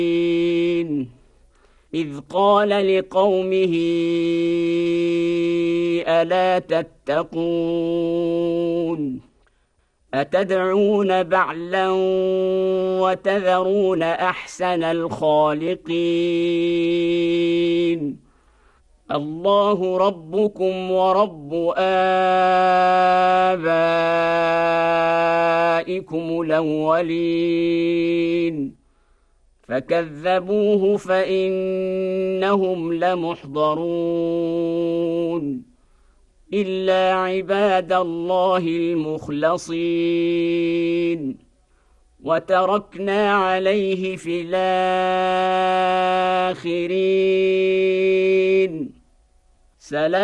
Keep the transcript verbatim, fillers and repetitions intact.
إذ قال لقومه ألا تتقون أتدعون بعلا وتذرون أحسن الخالقين الله ربكم ورب آبائكم الأولين فكذبوه فإنهم لمحضرون إلا عباد الله المخلصين وتركنا عليه في الآخرين سلام